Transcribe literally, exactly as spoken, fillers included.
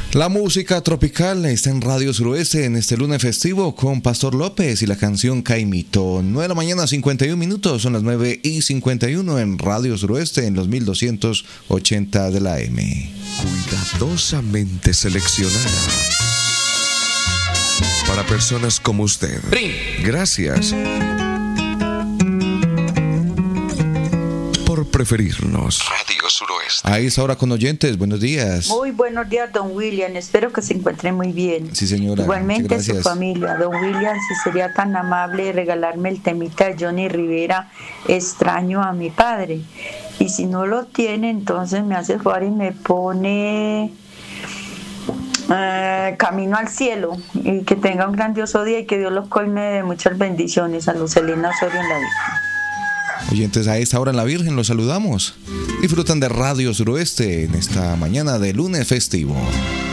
La música tropical está en Radio Suroeste en este lunes festivo con Pastor López y la canción Caimito. nueve de la mañana, cincuenta y uno minutos, son las nueve y cincuenta y uno en Radio Suroeste en los mil doscientos ochenta de la A M. Cuidadosamente seleccionada para personas como usted. Gracias por preferirnos. Radio Suroeste. A esa hora con oyentes, buenos días. Muy buenos días, don William. Espero que se encuentre muy bien. Sí, señora. Igualmente su familia. Don William, si sería tan amable de regalarme el temita de Johnny Rivera, Extraño a mi padre. Y si no lo tiene, entonces me hace favor y me pone eh, Camino al Cielo. Y que tenga un grandioso día y que Dios los colme de muchas bendiciones. A Lucelina Osorio en la Virgen. Oyentes, a esta hora en la Virgen los saludamos. Disfrutan de Radio Suroeste en esta mañana de lunes festivo.